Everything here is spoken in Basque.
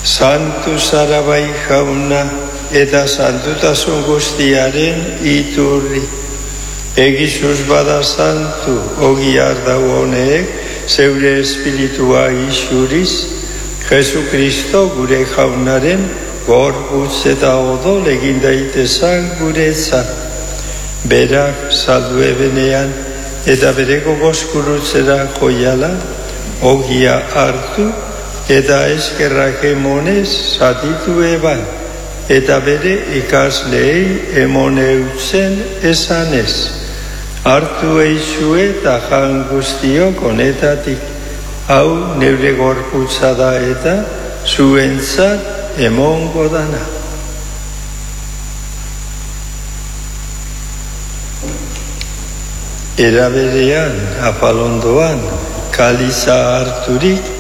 Santu zara bai jauna, eta santutasun guztiaren iturri. Egizuz bada santu, ogiar dau honek, zeure espiritua isuriz, Jesu Kristo gure jaunaren, gorputz eta odol egin daitezan guretzat. Berak saldu ebenean, eta bere gogoskurutzera joiala, ogia hartu, eta eskerrak emonez zatitu eban, eta bere ikasleei emone utzen esanez. Hartu eixue eta jan guztiok honetatik, hau neure gorputza da eta zuentzat emongo dana. Era berean, apalondoan, kaliza harturik,